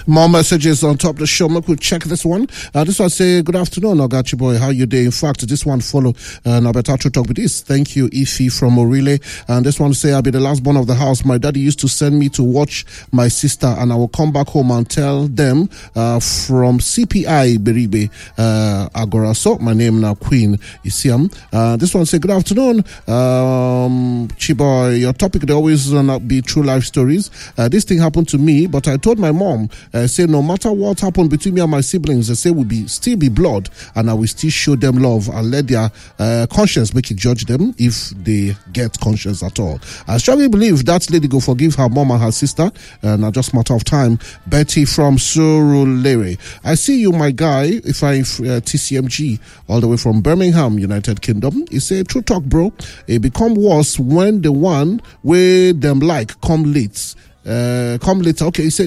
More messages on top of the show. We'll check this one. This one say, good afternoon, Ogachi boy. How you doing? In fact, this one follow. Now better to talk with this. Thank you, Ify from Orile. And this one say, I'll be the last born of the house. My daddy used to send me to watch my sister, and I will come back home and tell them from CPI Beribe Agora. So my name now Queen Isiam. This one say, good afternoon, Chiboy. Your topic they always not be true life stories. This thing happened to me, but I told my mom, say no matter what happened between me and my siblings, they say will be still be blood, and I will still show them love and let their conscience make it judge them if they get conscience at all. I strongly believe that lady go forgive her mom and her sister, now just matter of time. Betty from Surulere. I see you, my guy. If I TCMG all the way from Birmingham, United Kingdom. He say true talk, bro. It become worse when the one where them like come late. Come later. Okay, he said.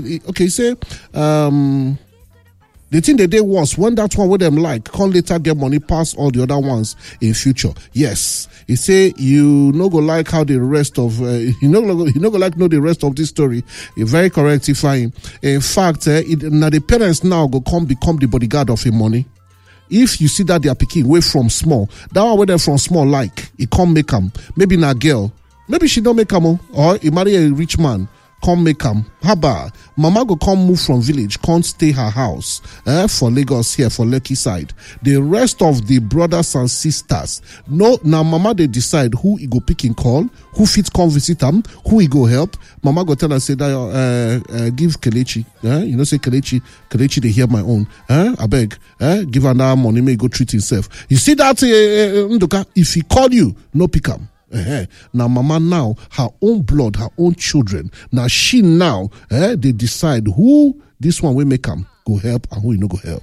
The thing they did was when that one with them like come later get money past all the other ones in future. Yes, he say you no go like how the rest of you no go like know the rest of this story. Very correct. If I in fact now the parents now go become the bodyguard of him money. If you see that they are picking away from small, that one where them from small like it can't make them. Maybe na girl, maybe she don't make them or he marry a rich man. Come make them. Haba, mama go come move from village, can't stay her house for Lagos here, for Lekki side. The rest of the brothers and sisters, no, now mama they decide who he go pick and call, who fit come visit them, who he go help. Mama go tell her, say that give Kelechi, you know say Kelechi they hear my own. I beg, give her that money, may go treat himself. You see that, Nduka, if he call you, no pick him. Now mama now her own blood, her own children. Now she now they decide who this one will make them go help and who you no go help.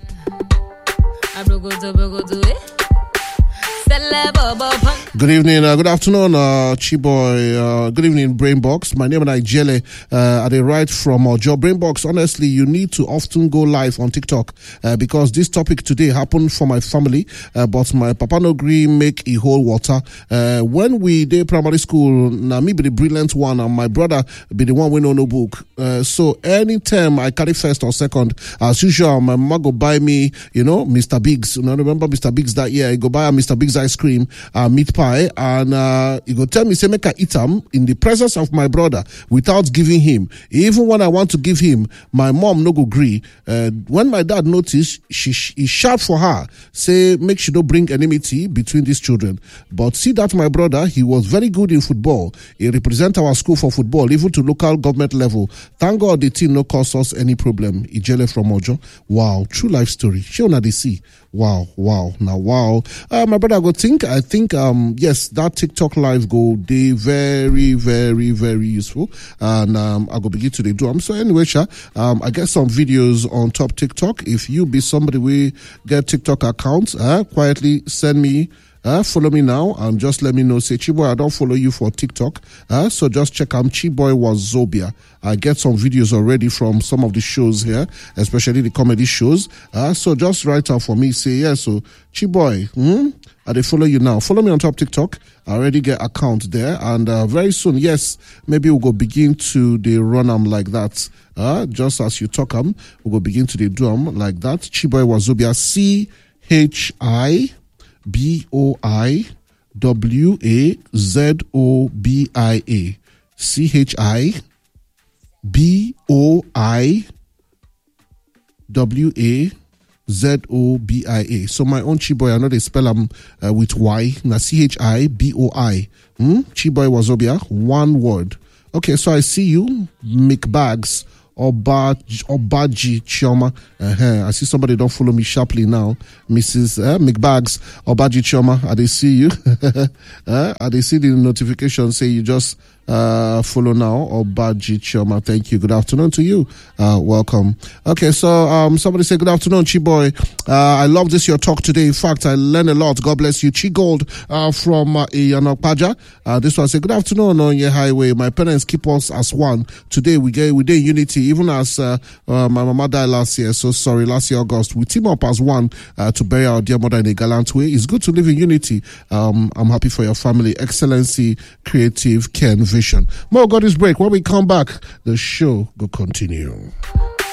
Good evening, good afternoon, Chiboy. Good evening, Brainbox. My name is Nigele. I write from Ojo. Brainbox, honestly, you need to often go live on TikTok because this topic today happened for my family, but my papa no gree make a whole water. When we did primary school, now me be the brilliant one and my brother be the one we know no book. So anytime I carry first or second, as usual, my mama go buy me, Mr. Biggs. Remember Mr. Biggs that year? He go buy a Mr. Biggs ice cream, meat pie, and he go tell me, say, make I eat them in the presence of my brother without giving him. Even when I want to give him, my mom no go agree. When my dad noticed, he shout for her, say, make she don't bring enmity between these children. But see that my brother, he was very good in football. He represent our school for football, even to local government level. Thank God the team no cause us any problem. Ijele from Ojo. Wow, true life story. Show na they see. Wow. Now, wow. My brother I think, yes, that TikTok live go, they very, very, very useful. And, I go begin to do them. So anyway, I get some videos on top TikTok. If you be somebody we get TikTok accounts, quietly send me, follow me now and just let me know. Say, Chiboy, I don't follow you for TikTok. So just check Chiboy Wazobia. I get some videos already from some of the shows here, especially the comedy shows. So just write out for me. Say, yeah, so Chiboy, they follow you now. Follow me on top TikTok. I already get account there. And very soon, yes, maybe we'll go begin to the run them like that. Just as you talk them, we'll go begin to the do them like that. Chiboy Wazobia, CHIBOIWAZOBIA. CHIBOIWAZOBIA. So my own Chiboy, I know they spell them with Y. Now CHIBOI. Chiboy Wazobia, one word. Okay, so I see you, McBags. Obaji Chioma. I see somebody don't follow me sharply now. Mrs. McBags, Obaji Chioma. I they see you. I they see the notification say you just follow now. Obaji Chioma. Thank you. Good afternoon to you. Welcome. Okay, so somebody say good afternoon, Chiboy. I love this your talk today. In fact, I learned a lot. God bless you. Chi Gold from Iyanokpaja. This one say good afternoon on your highway. My parents keep us as one. Today we did unity. Even as my mama died last year, so sorry, last year August, we team up as one to bury our dear mother in a gallant way. It's good to live in unity. I'm happy for your family. Excellency, creative, care, and vision. More God is break. When we come back, the show will continue.